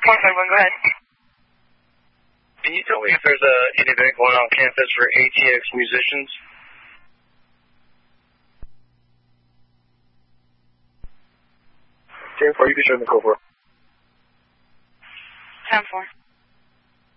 151, go ahead. Can you tell me if there's an event going on campus for ATX musicians? Ten 4, you can turn the code for. 10-4.